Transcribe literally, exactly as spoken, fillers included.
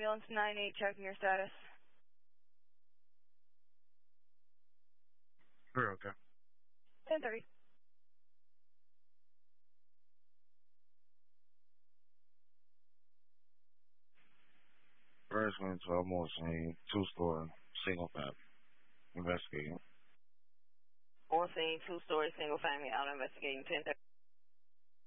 ambulance nine eight checking your status. We're okay. ten thirty. First went to almost a two-story, single-family. Investigating. On scene, two-story, single family, out investigating ten thirty.